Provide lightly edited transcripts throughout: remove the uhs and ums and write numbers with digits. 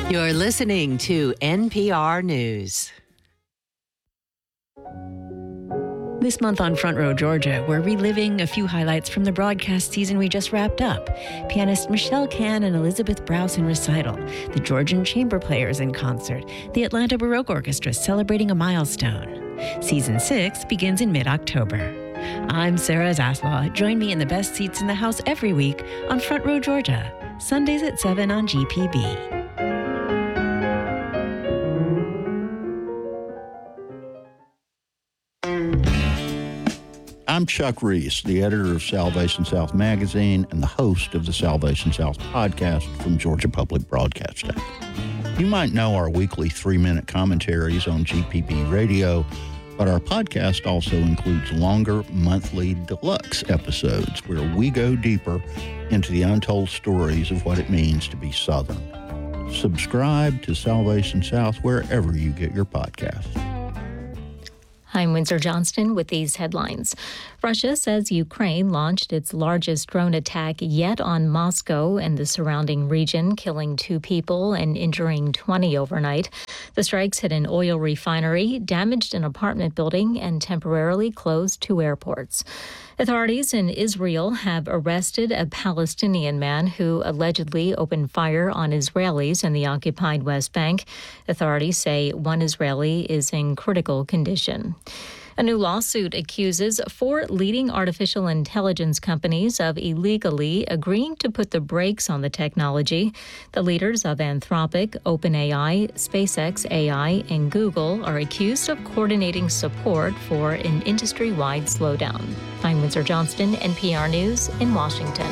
You're listening to NPR News. This month on Front Row Georgia, we're reliving a few highlights from the broadcast season we just wrapped up. Pianist Michelle Cann and Elizabeth Brous in recital, the Georgian Chamber Players in concert, the Atlanta Baroque Orchestra celebrating a milestone. Season 6 begins in mid-October. I'm Sarah Zaslaw. Join me in the best seats in the house every week on Front Row Georgia, Sundays at 7 on GPB. I'm Chuck Reese, the editor of Salvation South Magazine and the host of the Salvation South podcast from Georgia Public Broadcasting. You might know our weekly 3-minute commentaries on GPB Radio, but our podcast also includes longer monthly deluxe episodes where we go deeper into the untold stories of what it means to be Southern. Subscribe to Salvation South wherever you get your podcasts. I'm Windsor Johnston with these headlines. Russia says Ukraine launched its largest drone attack yet on Moscow and the surrounding region, killing 2 people and injuring 20 overnight. The strikes hit an oil refinery, damaged an apartment building, and temporarily closed 2 airports. Authorities in Israel have arrested a Palestinian man who allegedly opened fire on Israelis in the occupied West Bank. Authorities say 1 Israeli is in critical condition. A new lawsuit accuses 4 leading artificial intelligence companies of illegally agreeing to put the brakes on the technology. The leaders of Anthropic, OpenAI, SpaceX AI, and Google are accused of coordinating support for an industry-wide slowdown. I'm Windsor Johnston, NPR News in Washington.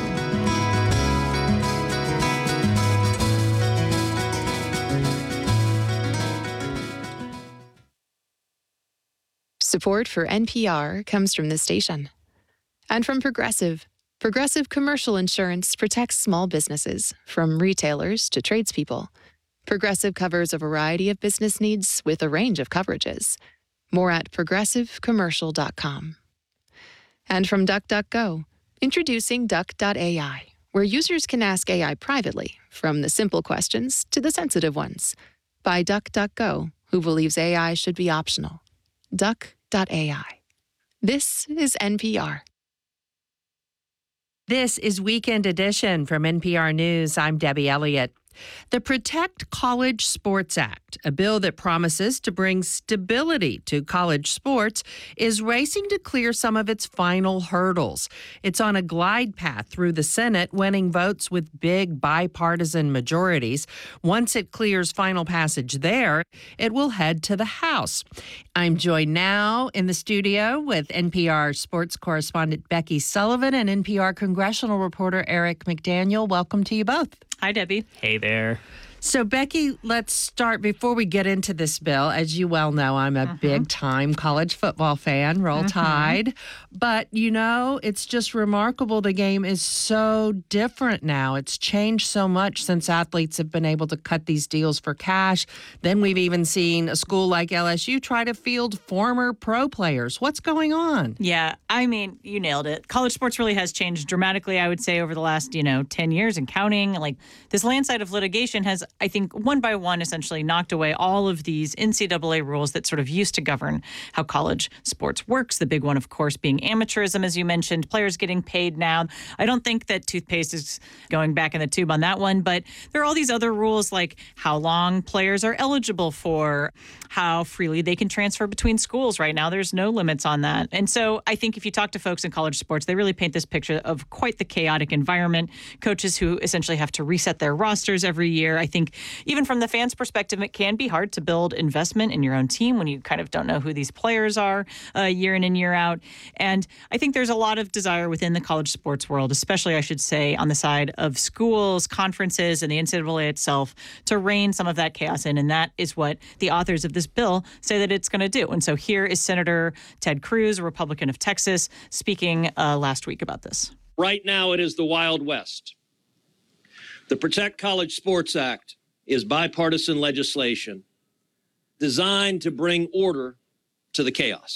Support for NPR comes from this station. And from Progressive. Progressive Commercial Insurance protects small businesses, from retailers to tradespeople. Progressive covers a variety of business needs with a range of coverages. More at progressivecommercial.com. And from DuckDuckGo. Introducing Duck.ai, where users can ask AI privately, from the simple questions to the sensitive ones. By DuckDuckGo, who believes AI should be optional. Duck.ai. This is NPR. This is Weekend Edition from NPR News. I'm Debbie Elliott. The Protect College Sports Act, a bill that promises to bring stability to college sports, is racing to clear some of its final hurdles. It's on a glide path through the Senate, winning votes with big bipartisan majorities. Once it clears final passage there, it will head to the House. I'm joined now in the studio with NPR sports correspondent Becky Sullivan and NPR congressional reporter Eric McDaniel. Welcome to you both. Hi, Debbie. Hey there. So, Becky, let's start. Before we get into this bill, as you well know, I'm a big-time college football fan. Roll Tide. But, you know, it's just remarkable. The game is so different now. It's changed so much since athletes have been able to cut these deals for cash. Then we've even seen a school like LSU try to field former pro players. What's going on? Yeah, I mean, you nailed it. College sports really has changed dramatically, I would say, over the last, 10 years and counting. Like, this landslide of litigation has, I think, one by one, essentially knocked away all of these NCAA rules that sort of used to govern how college sports works. The big one, of course, being amateurism, as you mentioned, players getting paid now. I don't think that toothpaste is going back in the tube on that one, but there are all these other rules like how long players are eligible for, how freely they can transfer between schools. Right now, there's no limits on that. And so I think if you talk to folks in college sports, they really paint this picture of quite the chaotic environment. Coaches who essentially have to reset their rosters every year. I think even from the fans' perspective, it can be hard to build investment in your own team when you kind of don't know who these players are year in and year out. And I think there's a lot of desire within the college sports world, especially, I should say, on the side of schools, conferences, and the NCAA itself, to rein some of that chaos in. And that is what the authors of this bill say that it's going to do. And so here is Senator Ted Cruz, a Republican of Texas, speaking last week about this. Right now, it is the Wild West. The Protect College Sports Act is bipartisan legislation designed to bring order to the chaos.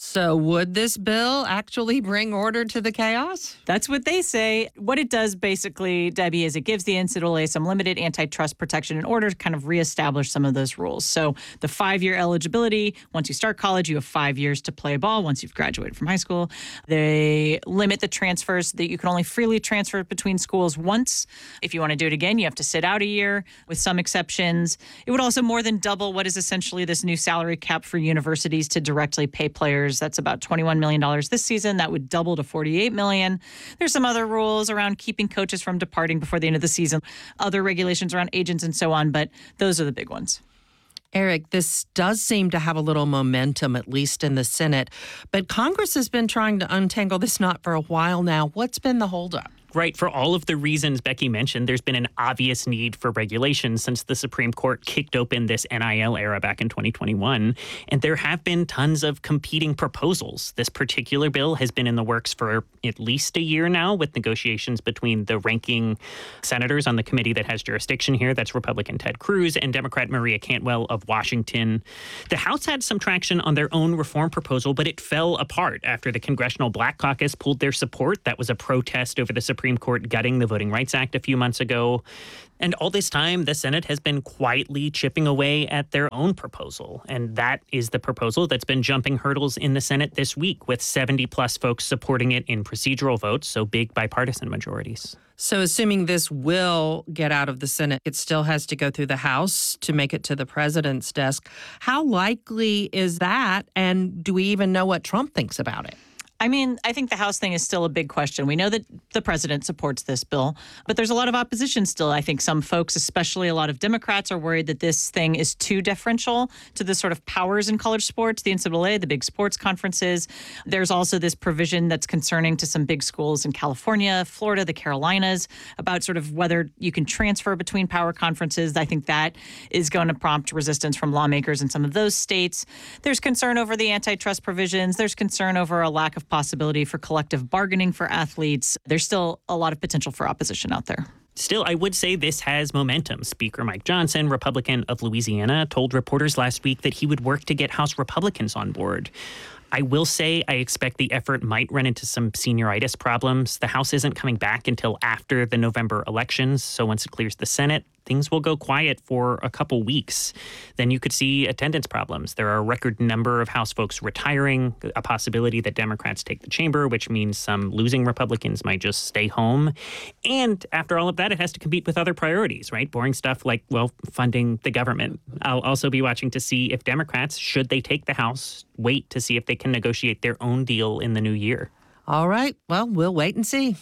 So would this bill actually bring order to the chaos? That's what they say. What it does basically, Debbie, is it gives the NCAA some limited antitrust protection in order to kind of reestablish some of those rules. So the 5-year eligibility, once you start college, you have 5 years to play ball once you've graduated from high school. They limit the transfers that you can only freely transfer between schools once. If you want to do it again, you have to sit out a year with some exceptions. It would also more than double what is essentially this new salary cap for universities to directly pay players. That's about $21 million this season. That would double to $48 million. There's some other rules around keeping coaches from departing before the end of the season, other regulations around agents and so on, but those are the big ones. Eric, this does seem to have a little momentum, at least in the Senate, but Congress has been trying to untangle this knot for a while now. What's been the holdup? Right. For all of the reasons Becky mentioned, there's been an obvious need for regulation since the Supreme Court kicked open this NIL era back in 2021. And there have been tons of competing proposals. This particular bill has been in the works for at least a year now, with negotiations between the ranking senators on the committee that has jurisdiction here. That's Republican Ted Cruz and Democrat Maria Cantwell of Washington. The House had some traction on their own reform proposal, but it fell apart after the Congressional Black Caucus pulled their support. That was a protest over the Supreme Court gutting the Voting Rights Act a few months ago. And all this time, the Senate has been quietly chipping away at their own proposal. And that is the proposal that's been jumping hurdles in the Senate this week, with 70 plus folks supporting it in procedural votes, so big bipartisan majorities. So assuming this will get out of the Senate, it still has to go through the House to make it to the president's desk. How likely is that? And do we even know what Trump thinks about it? I mean, I think the House thing is still a big question. We know that the president supports this bill, but there's a lot of opposition still. I think some folks, especially a lot of Democrats, are worried that this thing is too deferential to the sort of powers in college sports, the NCAA, the big sports conferences. There's also this provision that's concerning to some big schools in California, Florida, the Carolinas, about sort of whether you can transfer between power conferences. I think that is going to prompt resistance from lawmakers in some of those states. There's concern over the antitrust provisions. There's concern over a lack of possibility for collective bargaining for athletes. There's still a lot of potential for opposition out there. Still, I would say this has momentum. Speaker Mike Johnson, Republican of Louisiana, told reporters last week that he would work to get House Republicans on board. I will say I expect the effort might run into some senioritis problems. The House isn't coming back until after the November elections, so once it clears the Senate, things will go quiet for a couple weeks. Then you could see attendance problems. There are a record number of House folks retiring, a possibility that Democrats take the chamber, which means some losing Republicans might just stay home. And after all of that, it has to compete with other priorities, right? Boring stuff like, well, funding the government. I'll also be watching to see if Democrats, should they take the House, wait to see if they can negotiate their own deal in the new year. All right. Well, we'll wait and see.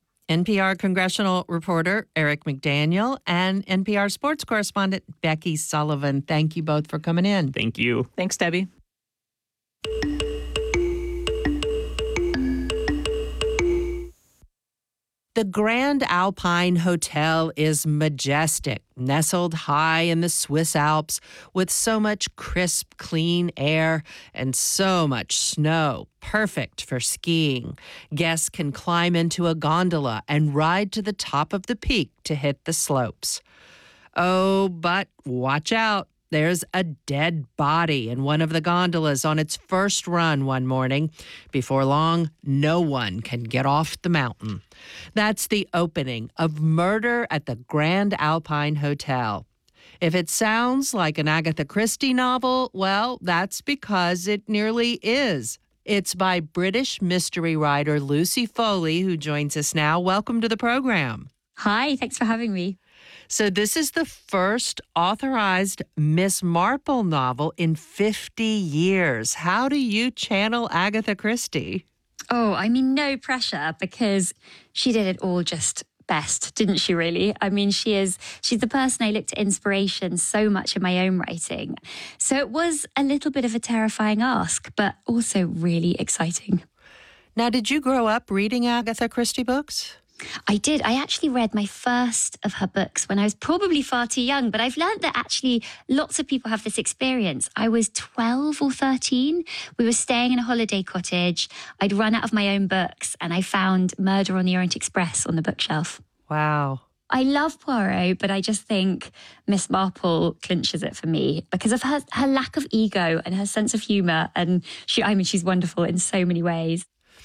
NPR congressional reporter Eric McDaniel and NPR sports correspondent Becky Sullivan. Thank you both for coming in. Thank you. Thanks, Debbie. The Grand Alpine Hotel is majestic, nestled high in the Swiss Alps with so much crisp, clean air and so much snow. Perfect for skiing. Guests can climb into a gondola and ride to the top of the peak to hit the slopes. Oh, but watch out. There's a dead body in one of the gondolas on its first run one morning. Before long, no one can get off the mountain. That's the opening of Murder at the Grand Alpine Hotel. If it sounds like an Agatha Christie novel, well, that's because it nearly is. It's by British mystery writer Lucy Foley, who joins us now. Welcome to the program. Hi, thanks for having me. So this is the first authorized Miss Marple novel in 50 years. How do you channel Agatha Christie? Oh, I mean, no pressure, because she did it all just best, didn't she, really? I mean, she's the person I look to inspiration so much in my own writing. So it was a little bit of a terrifying ask, but also really exciting. Now, did you grow up reading Agatha Christie books? I did. I actually read my first of her books when I was probably far too young, but I've learned that actually lots of people have this experience. I was 12 or 13. We were staying in a holiday cottage. I'd run out of my own books and I found Murder on the Orient Express on the bookshelf. Wow. I love Poirot, but I just think Miss Marple clinches it for me because of her lack of ego and her sense of humour. And she's wonderful in so many ways.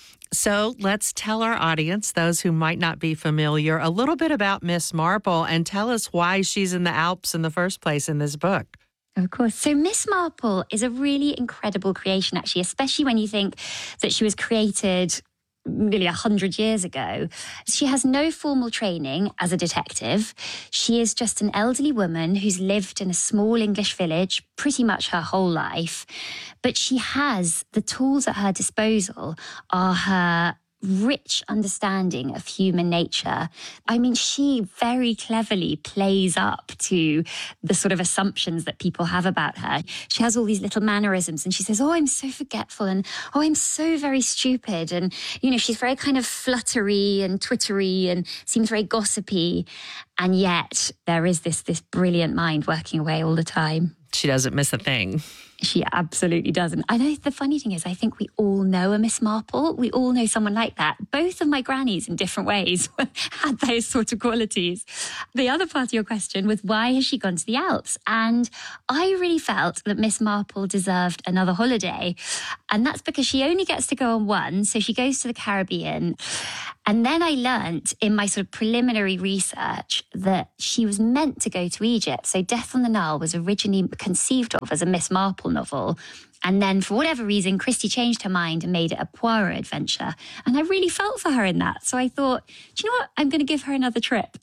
So let's tell our audience, those who might not be familiar, a little bit about Miss Marple and tell us why she's in the Alps in the first place in this book. Of course. So Miss Marple is a really incredible creation, actually, especially when you think that she was created nearly 100 years ago. She has no formal training as a detective. She is just an elderly woman who's lived in a small English village pretty much her whole life. But she has the tools at her disposal are her rich understanding of human nature. I mean, she very cleverly plays up to the sort of assumptions that people have about her. She has all these little mannerisms and she says, oh, I'm so forgetful and oh, I'm so very stupid. And, she's very kind of fluttery and twittery and seems very gossipy. And yet there is this brilliant mind working away all the time. She doesn't miss a thing. She absolutely doesn't. I know the funny thing is, I think we all know a Miss Marple. We all know someone like that. Both of my grannies in different ways had those sort of qualities. The other part of your question was, why has she gone to the Alps? And I really felt that Miss Marple deserved another holiday. And that's because she only gets to go on one. So she goes to the Caribbean. And then I learnt in my sort of preliminary research that she was meant to go to Egypt. So Death on the Nile was originally conceived of as a Miss Marple novel. And then for whatever reason, Christie changed her mind and made it a Poirot adventure. And I really felt for her in that. So I thought, do you know what? I'm going to give her another trip.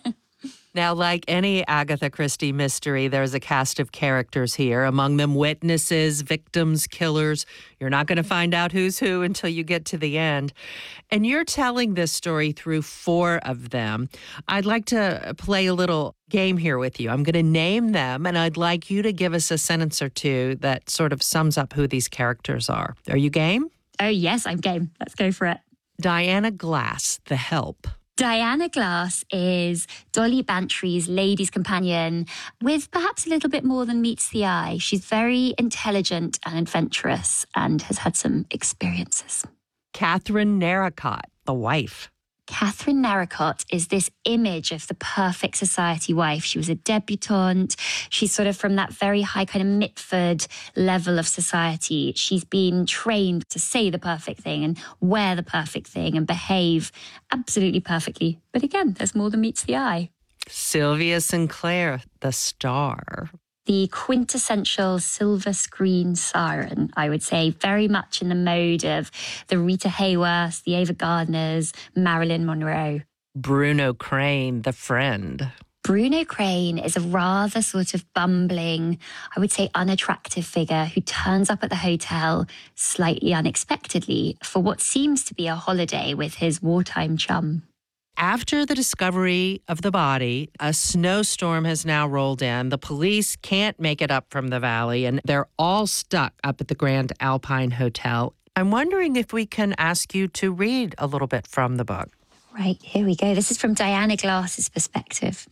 Now, like any Agatha Christie mystery, there's a cast of characters here, among them witnesses, victims, killers. You're not going to find out who's who until you get to the end. And you're telling this story through 4 of them. I'd like to play a little game here with you. I'm going to name them, and I'd like you to give us a sentence or two that sort of sums up who these characters are. Are you game? Oh, yes, I'm game. Let's go for it. Diana Glass, The Help. Diana Glass is Dolly Bantry's lady's companion with perhaps a little bit more than meets the eye. She's very intelligent and adventurous and has had some experiences. Catherine Narracott, The Wife. Catherine Narracott is this image of the perfect society wife. She was a debutante. She's sort of from that very high kind of Mitford level of society. She's been trained to say the perfect thing and wear the perfect thing and behave absolutely perfectly. But again, there's more than meets the eye. Sylvia Sinclair, The Star. The quintessential silver screen siren, I would say, very much in the mode of the Rita Hayworth, the Ava Gardners, Marilyn Monroe. Bruno Crane, The Friend. Bruno Crane is a rather sort of bumbling, I would say unattractive figure who turns up at the hotel slightly unexpectedly for what seems to be a holiday with his wartime chum. After the discovery of the body, a snowstorm has now rolled in. The police can't make it up from the valley, and they're all stuck up at the Grand Alpine Hotel. I'm wondering if we can ask you to read a little bit from the book. Right, here we go. This is from Diana Glass's perspective.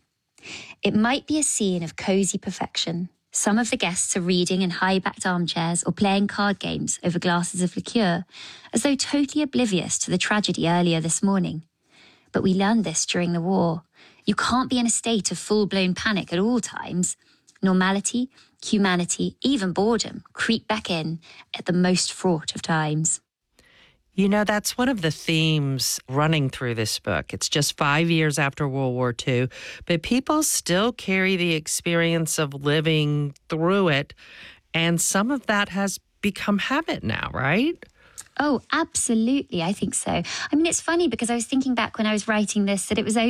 It might be a scene of cosy perfection. Some of the guests are reading in high-backed armchairs or playing card games over glasses of liqueur, as though totally oblivious to the tragedy earlier this morning. But we learned this during the war. You can't be in a state of full-blown panic at all times. Normality, humanity, even boredom creep back in at the most fraught of times. You know, that's one of the themes running through this book. It's just 5 years after World War II, but people still carry the experience of living through it, and some of that has become habit now, right? Oh, absolutely. I think so. I mean, it's funny because I was thinking back when I was writing this that it was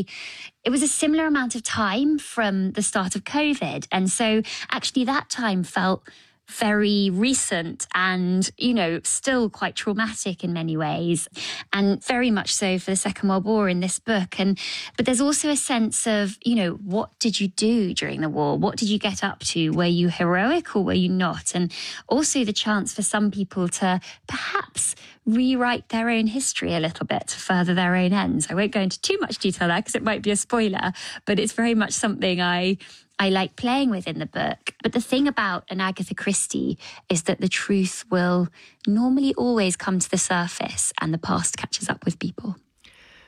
a similar amount of time from the start of COVID. And so actually that time felt very recent and, still quite traumatic in many ways, and very much so for the Second World War in this book. But there's also a sense of, what did you do during the war? What did you get up to? Were you heroic or were you not? And also the chance for some people to perhaps rewrite their own history a little bit to further their own ends. I won't go into too much detail there because it might be a spoiler, but it's very much something I like playing with in the book. But the thing about an Agatha Christie is that the truth will normally always come to the surface and the past catches up with people.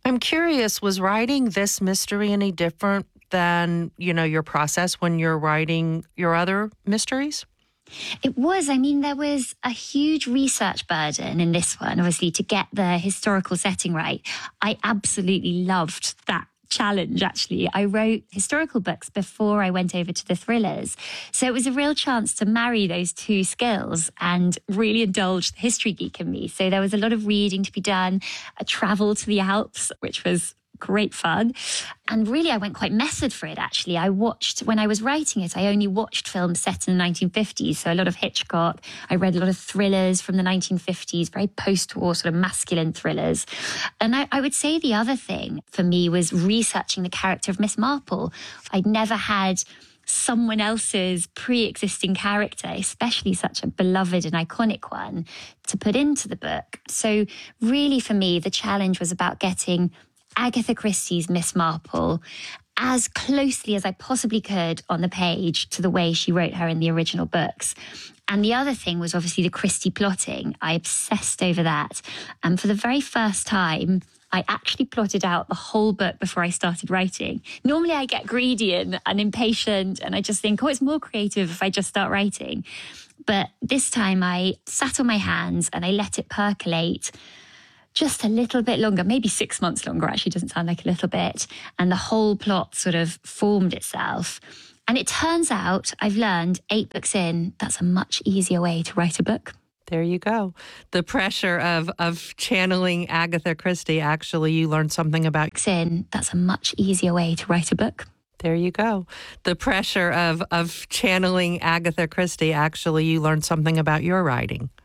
I'm curious, was writing this mystery any different than, your process when you're writing your other mysteries? It was. I mean, there was a huge research burden in this one, obviously, to get the historical setting right. I absolutely loved that challenge, actually. I wrote historical books before I went over to the thrillers. So it was a real chance to marry those two skills and really indulge the history geek in me. So there was a lot of reading to be done, a travel to the Alps, which was great fun. And really, I went quite method for it, actually. When I was writing it, I only watched films set in the 1950s. So a lot of Hitchcock. I read a lot of thrillers from the 1950s, very post-war sort of masculine thrillers. And I would say the other thing for me was researching the character of Miss Marple. I'd never had someone else's pre-existing character, especially such a beloved and iconic one, to put into the book. So really, for me, the challenge was about getting Agatha Christie's Miss Marple as closely as I possibly could on the page to the way she wrote her in the original books. And the other thing was obviously the Christie plotting. I obsessed over that. And for the very first time, I actually plotted out the whole book before I started writing. Normally I get greedy and impatient and I just think, it's more creative if I just start writing. But this time I sat on my hands and I let it percolate just a little bit longer, maybe 6 months longer, actually doesn't sound like a little bit. And the whole plot sort of formed itself. And it turns out, I've learned 8 books in, that's a much easier way to write a book. There you go. The pressure of channeling Agatha Christie, actually, you learned something about. That's a much easier way to write a book. There you go. The pressure of channeling Agatha Christie, actually, you learned something about your writing.